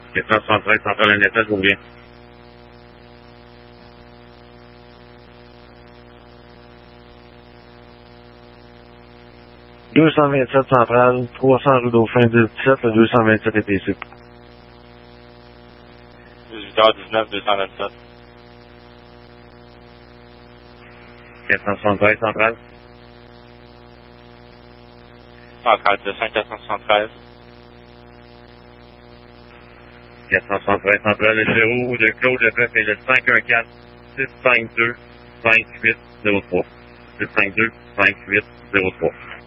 473, centrale NSS, je vous reviens. « 227 centrale, 300 rue Dauphin 17, le 227 est ici. » 18h19, 227. 473, centrale. Centrale 200, 473. 473, centrale, le numéro de Claude Lefebvre est le 514-652-5803. 652-5803.